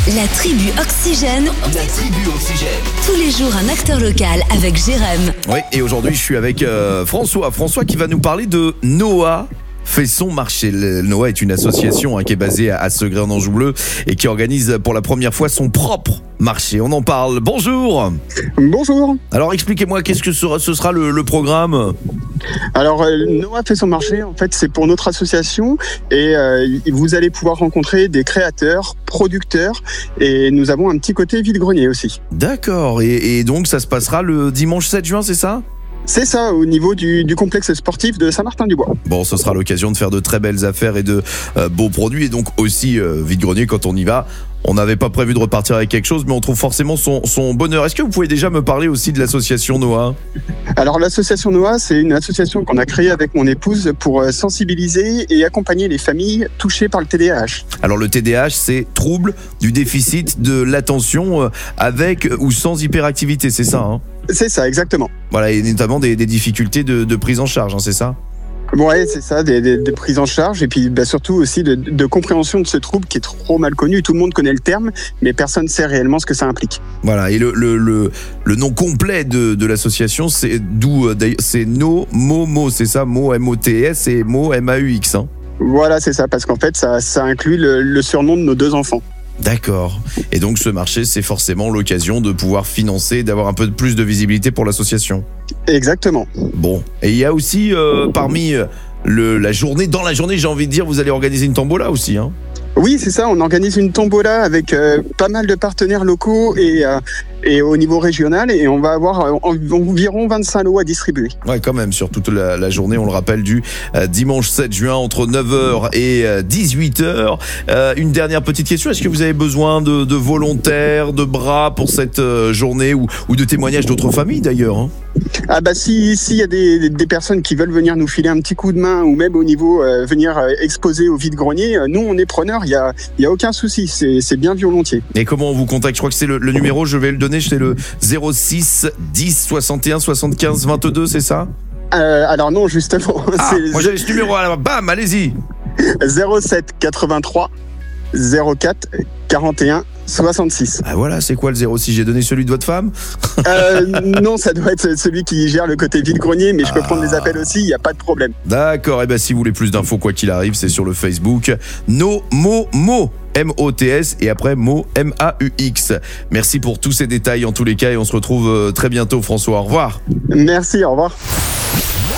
La tribu Oxygène. La tribu Oxygène. Tous les jours, un acteur local avec Jérém. Oui, et aujourd'hui, je suis avec François. François qui va nous parler de Noah fait son marché. Noah est une association qui est basée à Segré en Anjou Bleu et qui organise pour la première fois son propre marché. On en parle. Bonjour. Bonjour. Alors expliquez-moi, qu'est-ce que ce sera le programme ? Alors Noah fait son marché, en fait c'est pour notre association et vous allez pouvoir rencontrer des créateurs, producteurs et nous avons un petit côté vide-grenier aussi. D'accord, et donc ça se passera le dimanche 7 juin, c'est ça ? C'est ça, au niveau du complexe sportif de Saint-Martin-du-Bois. Bon, ce sera l'occasion de faire de très belles affaires et de beaux produits et donc aussi vide-grenier quand on y va. On n'avait pas prévu de repartir avec quelque chose, mais on trouve forcément son bonheur. Est-ce que vous pouvez déjà me parler aussi de l'association Noah ? Alors l'association Noah, c'est une association qu'on a créée avec mon épouse pour sensibiliser et accompagner les familles touchées par le TDAH. Alors le TDAH, c'est trouble du déficit de l'attention avec ou sans hyperactivité, c'est ça hein ? C'est ça, exactement. Voilà, et notamment des difficultés de prise en charge, hein, c'est ça ? Ouais, c'est ça, des prises en charge et puis surtout aussi de compréhension de ce trouble qui est trop mal connu. Tout le monde connaît le terme, mais personne ne sait réellement ce que ça implique. Voilà, et le nom complet de l'association, c'est c'est Mo, c'est ça, Mo M-O-T-S et Mo M-A-U-X. Hein. Voilà, c'est ça, parce qu'en fait, ça inclut le surnom de nos 2 enfants. D'accord. Et donc ce marché, c'est forcément l'occasion de pouvoir financer, d'avoir un peu plus de visibilité pour l'association. Exactement. Bon. Et il y a aussi parmi la journée, dans la journée, j'ai envie de dire, vous allez organiser une tombola aussi, hein ? Oui, c'est ça. On organise une tombola avec pas mal de partenaires locaux et au niveau régional. Et on va avoir environ 25 lots à distribuer. Ouais, quand même, sur toute la journée, on le rappelle, du dimanche 7 juin, entre 9h et 18h. Une dernière petite question. Est-ce que vous avez besoin de volontaires, de bras pour cette journée ou de témoignages d'autres familles, d'ailleurs, hein ? Ah bah s'il y a des personnes qui veulent venir nous filer un petit coup de main ou même au niveau venir exposer au vide-grenier, nous on est preneurs, il y a aucun souci, c'est bien volontiers. Et comment on vous contacte ? Je crois que c'est le numéro, je vais le donner, c'est le 06 10 61 75 22, c'est ça ? Alors non, justement. Moi j'avais ce numéro, alors bam, allez-y. 07 83 04 41 66. Ah voilà, c'est quoi le 06 ? J'ai donné celui de votre femme ? Non, ça doit être celui qui gère le côté vide-grenier, mais je peux prendre les appels aussi, il n'y a pas de problème. D'accord, et si vous voulez plus d'infos, quoi qu'il arrive, c'est sur le Facebook Mo M-O-T-S et après Mo M-A-U-X. Merci pour tous ces détails en tous les cas et on se retrouve très bientôt François, au revoir. Merci, au revoir.